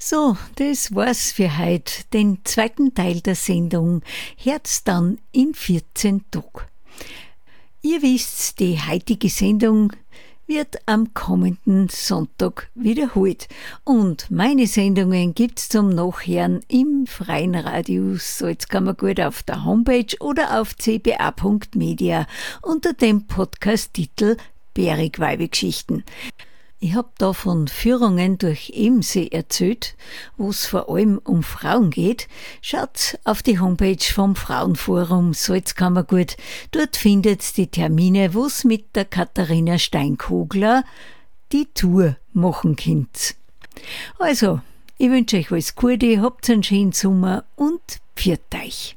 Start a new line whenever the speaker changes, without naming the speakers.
So, das war's für heute. Den zweiten Teil der Sendung hört's dann in 14 Tagen. Ihr wisst, die heutige Sendung wird am kommenden Sonntag wiederholt. Und meine Sendungen gibt's zum Nachhören im freien Radio Salzkammergut auf der Homepage oder auf cba.media unter dem Podcast-Titel Bergweibegeschichten. Ich hab da von Führungen durch Ebensee erzählt, wo es vor allem um Frauen geht. Schaut auf die Homepage vom Frauenforum Salzkammergut. Dort findet die Termine, wo's mit der Katharina Steinkogler die Tour machen könnt. Also, ich wünsche euch alles Gute, habt einen schönen Sommer und pfiat euch.